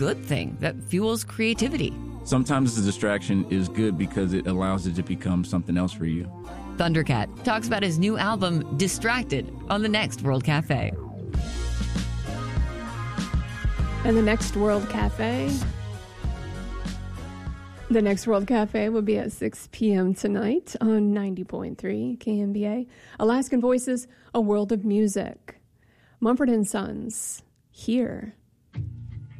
good thing that fuels creativity. Sometimes the distraction is good because it allows it to become something else for you. Thundercat talks about his new album, Distracted, on the next World Cafe. And the next World Cafe will be at 6 p.m. tonight on 90.3 KMBA. Alaskan Voices, A World of Music. Mumford & Sons, Here.